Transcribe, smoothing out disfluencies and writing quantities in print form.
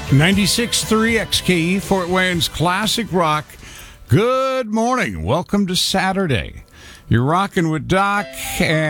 96.3 XKE, Fort Wayne's Classic Rock. Good morning. Welcome to Saturday. You're rocking with Doc and